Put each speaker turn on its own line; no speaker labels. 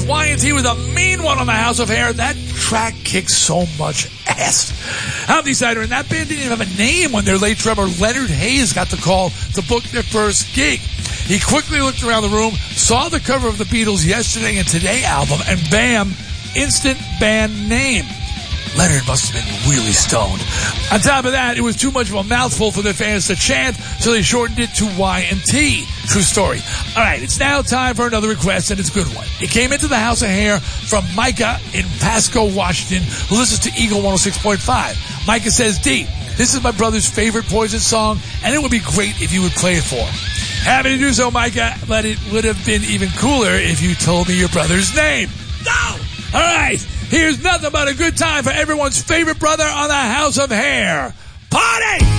Y&T with a mean one on the House of Hair. That track kicks so much ass. I'm Decider, and that band didn't even have a name when their late drummer Leonard Hayes got the call to book their first gig. He quickly looked around the room, saw the cover of the Beatles' Yesterday and Today album, and bam, instant band name. Leonard must have been really stoned. On top of that, it was too much of a mouthful for their fans to chant, so they shortened it to Y&T. True story. All right, it's now time for another request, and it's a good one. It came into the House of Hair from Micah in Pasco, Washington, who listens to Eagle 106.5. Micah says, D, this is my brother's favorite Poison song, and it would be great if you would play it for him. Happy to do so, Micah, but it would have been even cooler if you told me your brother's name. No! All right, here's nothing but a good time for everyone's favorite brother on the House of Hair. Party!